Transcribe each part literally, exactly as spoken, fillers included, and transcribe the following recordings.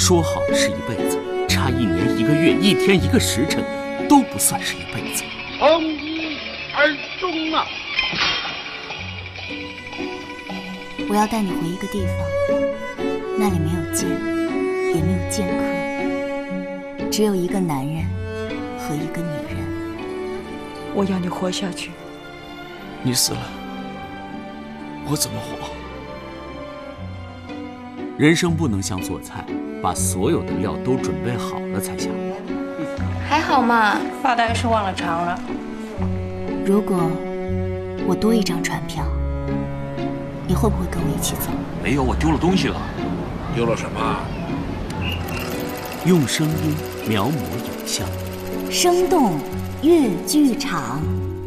说好的是一辈子，差一年一个月，一天一个时辰，都不算是一辈子。 从一而终啊！ 我要带你回一个地方，那里没有剑，也没有剑客，只有一个男人和一个女人。 我要你活下去。 你死了，我怎么活？ 人生不能像做菜，把所有的料都准备好了才下锅。 还好嘛，发大概是忘了尝了。 如果我多一张船票，你会不会跟我一起走？ 没有，我丢了东西了。 丢了什么？ 用声音描摹影像， 生动粤剧场。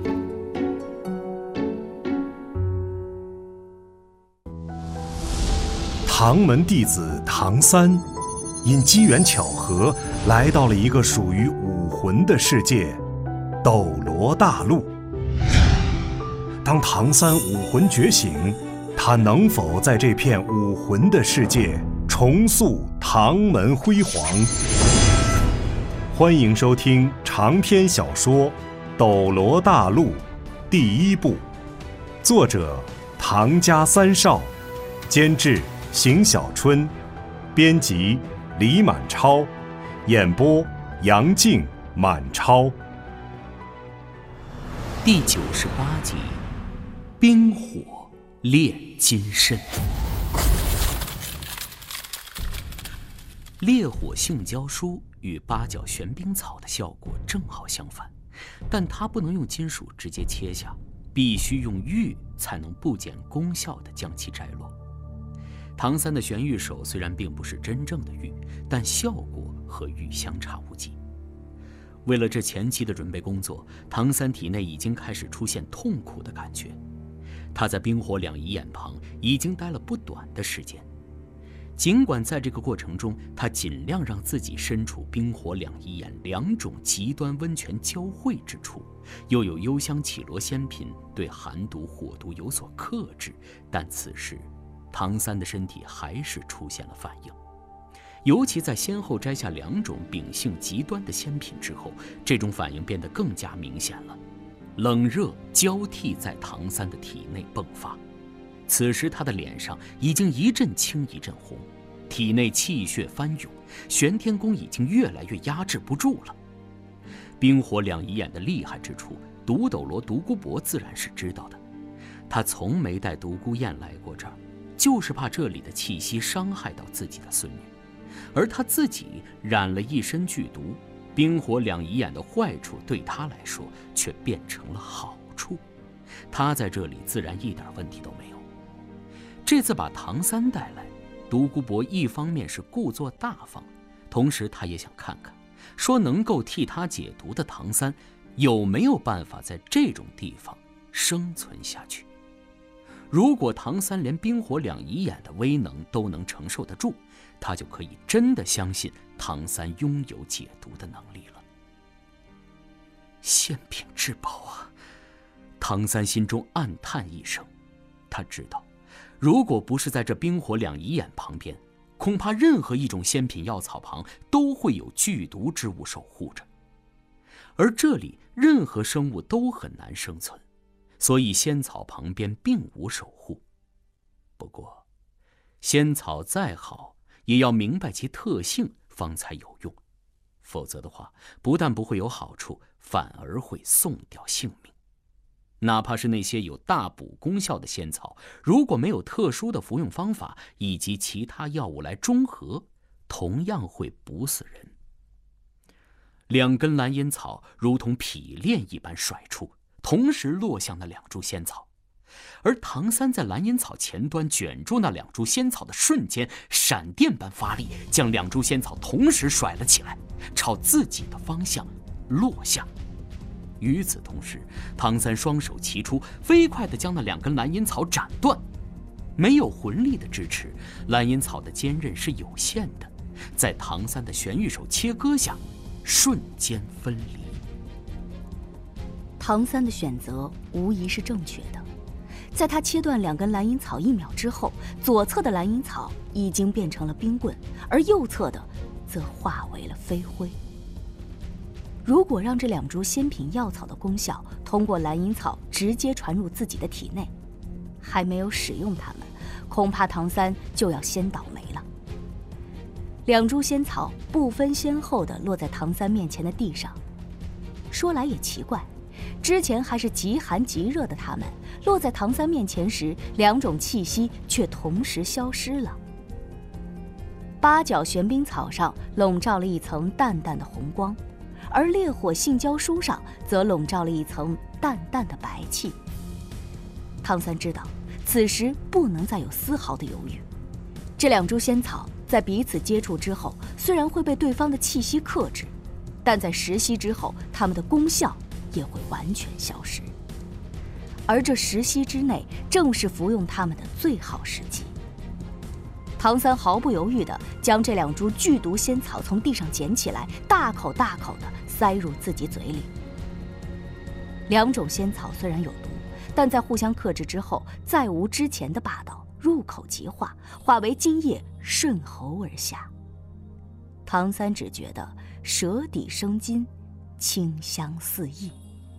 唐门弟子唐三，因机缘巧合来到了一个属于武魂的世界——斗罗大陆。当唐三武魂觉醒，他能否在这片武魂的世界重塑唐门辉煌？欢迎收听长篇小说《斗罗大陆》第一部，作者唐家三少，监制邢小春，编辑李满超，演播杨静、满超。 第九十八集，冰火炼金身。烈火性胶书与八角玄冰草的效果正好相反，但它不能用金属直接切下，必须用玉才能不减功效地将其摘落。唐三的玄玉手虽然并不是真正的玉，但效果和玉相差无几。为了这前期的准备工作，唐三体内已经开始出现痛苦的感觉。他在冰火两仪眼旁已经待了不短的时间，尽管在这个过程中，他尽量让自己身处冰火两仪眼两种极端温泉交汇之处，又有幽香绮罗仙品对寒毒火毒有所克制，但此时唐三的身体还是出现了反应。尤其在先后摘下两种秉性极端的仙品之后，这种反应变得更加明显了。冷热交替在唐三的体内迸发，此时他的脸上已经一阵青一阵红，体内气血翻涌，玄天功已经越来越压制不住了。冰火两仪眼的厉害之处，毒斗罗独孤博自然是知道的，他从没带独孤雁来过这儿，就是怕这里的气息伤害到自己的孙女，而他自己染了一身剧毒，冰火两仪眼的坏处对他来说却变成了好处，他在这里自然一点问题都没有。这次把唐三带来，独孤博一方面是故作大方，同时他也想看看，说能够替他解毒的唐三有没有办法在这种地方生存下去。如果唐三连冰火两仪眼的威能都能承受得住，他就可以真的相信唐三拥有解毒的能力了。仙品至宝啊！唐三心中暗叹一声，他知道，如果不是在这冰火两仪眼旁边，恐怕任何一种仙品药草旁都会有剧毒之物守护着，而这里任何生物都很难生存，所以仙草旁边并无守护。不过，仙草再好，也要明白其特性方才有用，否则的话，不但不会有好处，反而会送掉性命。哪怕是那些有大补功效的仙草，如果没有特殊的服用方法以及其他药物来中和，同样会毒死人。两根蓝银草如同劈链一般甩出，同时落向那两株仙草，而唐三在蓝银草前端卷住那两株仙草的瞬间，闪电般发力，将两株仙草同时甩了起来，朝自己的方向落下。与此同时，唐三双手齐出，飞快地将那两根蓝银草斩断。没有魂力的支持，蓝银草的坚韧是有限的，在唐三的玄玉手切割下，瞬间分离。 唐三的选择无疑是正确的， 在他切断两根蓝银草一秒之后，左侧的蓝银草已经变成了冰棍，而右侧的则化为了飞灰。如果让这两株仙品药草的功效通过蓝银草直接传入自己的体内，还没有使用它们，恐怕唐三就要先倒霉了。两株仙草不分先后地落在唐三面前的地上。说来也奇怪，之前还是极寒极热的它们，落在唐三面前时，两种气息却同时消失了。八角玄冰草上笼罩了一层淡淡的红光，而烈火杏胶书上则笼罩了一层淡淡的白气。唐三知道，此时不能再有丝毫的犹豫。这两株仙草在彼此接触之后，虽然会被对方的气息克制，但在十息之后，它们的功效也会完全消失。而这十息之内，正是服用它们的最好时机。唐三毫不犹豫地将这两株剧毒仙草从地上捡起来，大口大口地塞入自己嘴里。两种仙草虽然有毒，但在互相克制之后，再无之前的霸道，入口即化，化为津液顺喉而下。唐三只觉得舌底生津，清香四溢，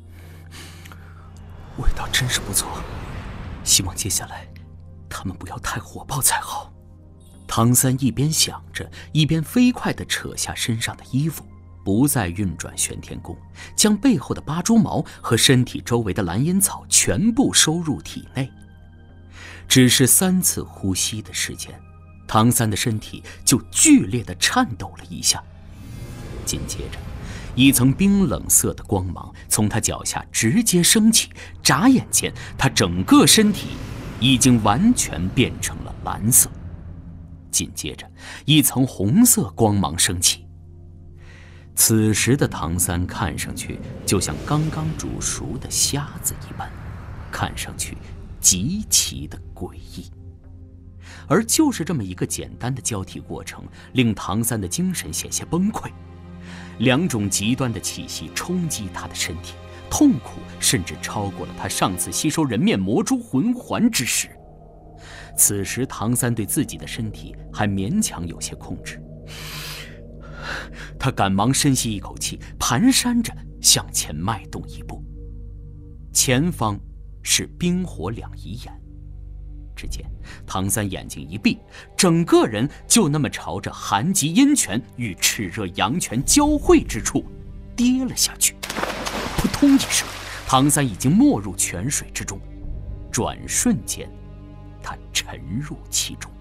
味道真是不错，希望接下来他们不要太火爆才好。唐三一边想着，一边飞快地扯下身上的衣服，不再运转玄天功，将背后的八蛛毛和身体周围的蓝银草全部收入体内。只是三次呼吸的时间，唐三的身体就剧烈地颤抖了一下，紧接着一层冰冷色的光芒从他脚下直接升起，眨眼间他整个身体已经完全变成了蓝色。紧接着一层红色光芒升起，此时的唐三看上去就像刚刚煮熟的虾子一般，看上去极其的诡异。而就是这么一个简单的交替过程，令唐三的精神险些崩溃。两种极端的气息冲击他的身体，痛苦甚至超过了他上次吸收人面魔蛛魂环之时。此时唐三对自己的身体还勉强有些控制，他赶忙深吸一口气，蹒跚着向前迈动一步。前方是冰火两仪眼，只见唐三眼睛一闭，整个人就那么朝着寒极阴泉与炽热阳泉交汇之处跌了下去。扑通一声，唐三已经没入泉水之中，转瞬间他沉入其中。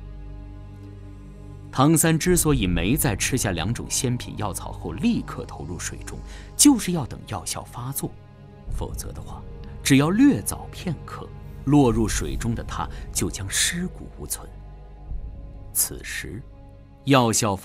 唐三之所以没在吃下两种仙品药草后立刻投入水中，就是要等药效发作，否则的话，只要略早片刻，落入水中的他就将尸骨无存。此时药效发